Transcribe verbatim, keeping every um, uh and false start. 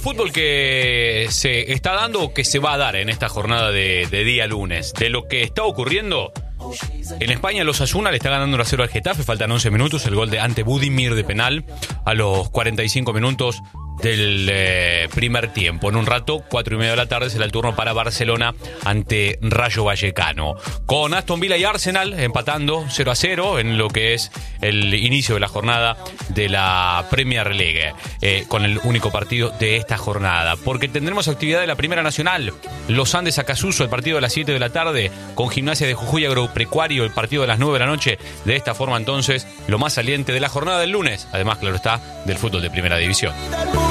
fútbol que se está dando o que se va a dar en esta jornada de, de día lunes. De lo que está ocurriendo en España, los Osasuna le está ganando uno a cero al Getafe. Faltan once minutos. El gol de ante Budimir de penal a los cuarenta y cinco minutos del eh, primer tiempo. En un rato, cuatro y media de la tarde, será el turno para Barcelona ante Rayo Vallecano. Con Aston Villa y Arsenal empatando cero a cero en lo que es el inicio de la jornada de la Premier League, eh, con el único partido de esta jornada. Porque tendremos actividad de la Primera Nacional. Los Andes Acasuso, el partido de las siete de la tarde, con Gimnasia de Jujuy Agropecuario, el partido de las nueve de la noche. De esta forma, entonces, lo más saliente de la jornada del lunes. Además, claro está, del fútbol de Primera División.